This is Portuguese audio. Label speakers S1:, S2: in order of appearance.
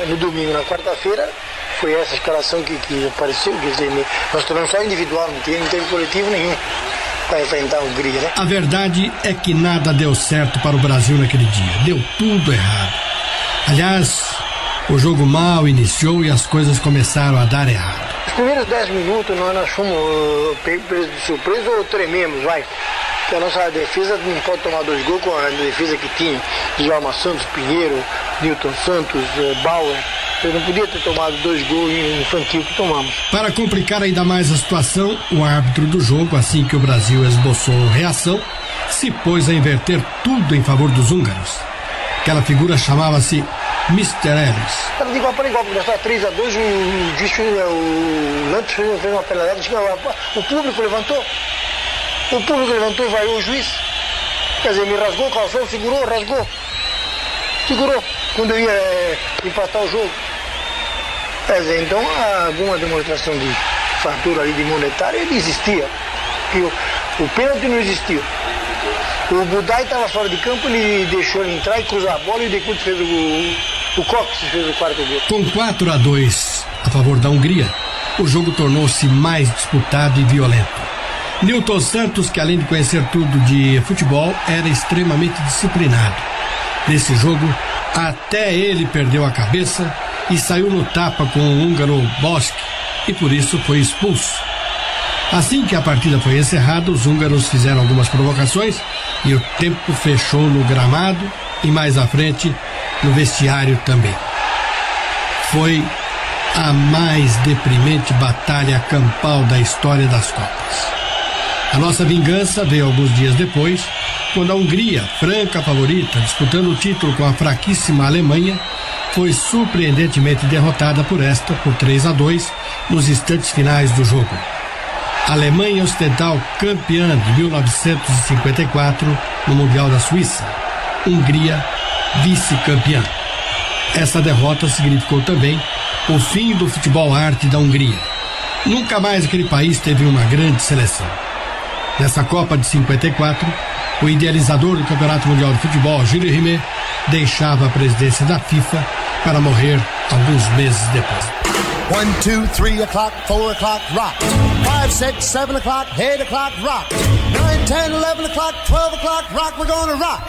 S1: no domingo, na quarta-feira, foi essa escalação que apareceu, quer dizer, nós tivemos só individual, não teve coletivo nenhum para enfrentar a Hungria, né?
S2: A verdade é que nada deu certo para o Brasil naquele dia, deu tudo errado. Aliás, o jogo mal iniciou e as coisas começaram a dar errado.
S1: Os primeiros 10 minutos nós fomos pegos de surpresa ou trememos, porque a nossa defesa não pode tomar 2 gols com a defesa que tinha. Djalma Santos, Pinheiro, Nilton Santos, Bauer. Eu não podia ter tomado 2 gols infantil que tomamos.
S2: Para complicar ainda mais a situação, o árbitro do jogo, assim que o Brasil esboçou reação, se pôs a inverter tudo em favor dos húngaros. Aquela figura chamava-se Mr. Ellis.
S1: Era de igual para igual, porque nós estávamos 3-2, o juiz, o Lantos fez uma penalidade, o público levantou e vaiou o juiz. Quer dizer, me rasgou o calção, segurou. Quando eu ia empatar o jogo. Quer dizer, então alguma demonstração de fatura ali de monetária, ele existia. O pênalti não existiu. O Budai estava fora de campo, ele deixou ele entrar e cruzar a bola e o Decute fez o Cox fez o quarto gol.
S2: Com 4-2 a favor da Hungria, o jogo tornou-se mais disputado e violento. Nilton Santos, que além de conhecer tudo de futebol, era extremamente disciplinado. Nesse jogo, até ele perdeu a cabeça e saiu no tapa com o húngaro Bosk, e por isso foi expulso. Assim que a partida foi encerrada, os húngaros fizeram algumas provocações e o tempo fechou no gramado e mais à frente no vestiário também. Foi a mais deprimente batalha campal da história das Copas. A nossa vingança veio alguns dias depois, quando a Hungria, franca favorita, disputando o título com a fraquíssima Alemanha, foi surpreendentemente derrotada por 3-2 nos instantes finais do jogo. Alemanha Ocidental campeã de 1954 no Mundial da Suíça. Hungria vice-campeã. Essa derrota significou também o fim do futebol arte da Hungria. Nunca mais aquele país teve uma grande seleção. Nessa Copa de 54, o idealizador do Campeonato Mundial de Futebol, Gilles Rimet, deixava a presidência da FIFA para morrer alguns meses depois.
S3: 1, 2, 3 o'clock, 4 o'clock, rock. 5, 6, 7 o'clock, 8 o'clock, rock. 9, 10, 11 o'clock, 12 o'clock, rock. We're gonna rock.